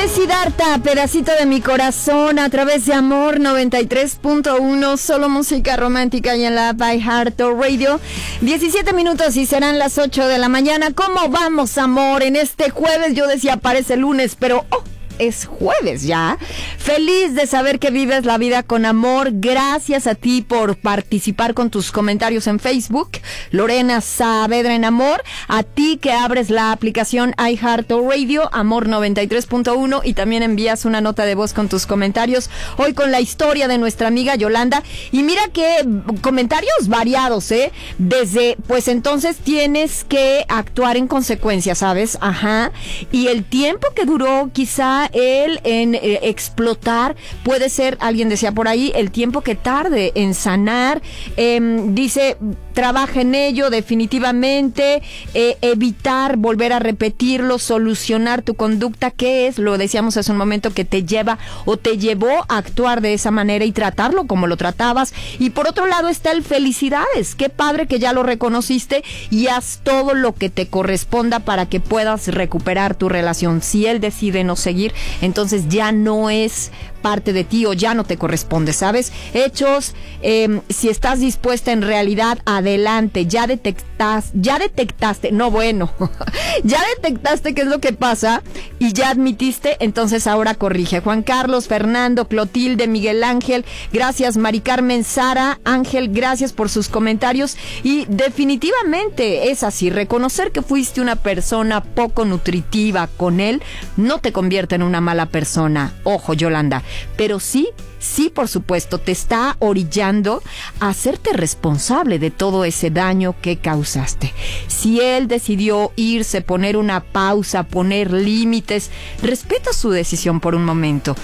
Siddhartha, pedacito de mi corazón, a través de Amor 93.1, solo música romántica y en la iHeartRadio. 17 minutos y serán las 8 de la mañana. ¿Cómo vamos, amor? En este jueves, yo decía parece lunes, pero es jueves ya. Feliz de saber que vives la vida con amor. Gracias a ti por participar con tus comentarios en Facebook. Lorena Saavedra en Amor. A ti que abres la aplicación iHeartRadio, Amor 93.1, y también envías una nota de voz con tus comentarios. Hoy con la historia de nuestra amiga Yolanda. Y mira que comentarios variados, desde, pues entonces tienes que actuar en consecuencia, ¿sabes? Ajá. Y el tiempo que duró quizá él en explotar, puede ser, alguien decía por ahí, el tiempo que tarde en sanar. Dice, trabaja en ello definitivamente, evitar volver a repetirlo, solucionar tu conducta, que es, lo decíamos hace un momento, que te lleva o te llevó a actuar de esa manera y tratarlo como lo tratabas. Y por otro lado está el felicidades, qué padre que ya lo reconociste y haz todo lo que te corresponda para que puedas recuperar tu relación. Si él decide no seguir, entonces ya no es parte de ti o ya no te corresponde, ¿sabes? Hechos, si estás dispuesta en realidad, adelante, ya detectaste, no bueno, ya detectaste qué es lo que pasa y ya admitiste, entonces ahora corrige. Juan Carlos, Fernando, Clotilde, Miguel Ángel, gracias. Mari Carmen, Sara, Ángel, gracias por sus comentarios. Y definitivamente es así, reconocer que fuiste una persona poco nutritiva con él no te convierte en una mala persona, ojo, Yolanda, pero sí, por supuesto, te está orillando a hacerte responsable de todo ese daño que causaste. Si él decidió irse, poner una pausa, poner límites, respeta su decisión por un momento.